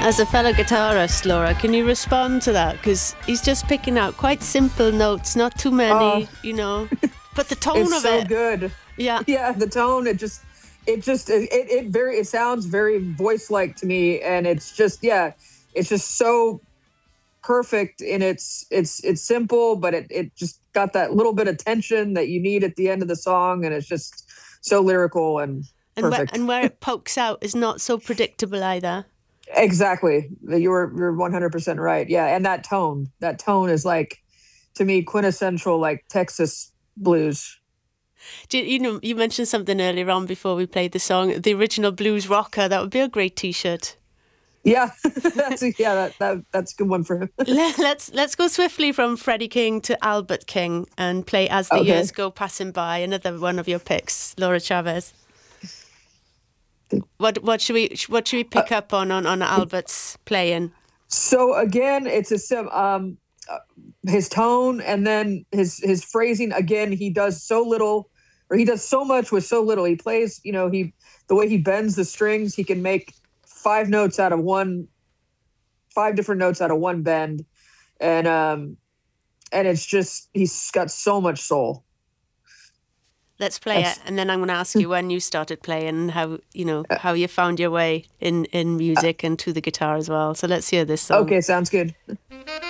As a fellow guitarist, Laura, can you respond to that? Because he's just picking out quite simple notes, not too many, but the tone it's of so it. good. Yeah. Yeah, the tone, it sounds very voice-like to me, and it's just so perfect in it's simple, but it just got that little bit of tension that you need at the end of the song, and it's just so lyrical and perfect. And where it pokes out is not so predictable either. Exactly. You're 100% right. Yeah, and that tone is like, to me, quintessential like Texas blues. You mentioned something earlier on before we played the song, the original blues rocker. That would be a great T-shirt. Yeah, that's a good one for him. Let's go swiftly from Freddie King to Albert King and play As the Years Go Passing By. Another one of your picks, Laura Chavez. What should we pick up on Albert's playing? So again, it's his tone, and then his phrasing. Again, he does so little, or he does so much with so little. He plays, the way he bends the strings, he can make five different notes out of one bend, and it's just, he's got so much soul. Let's play it, and then I'm going to ask you when you started playing, how you found your way in music and to the guitar as well. So let's hear this song. Okay, sounds good.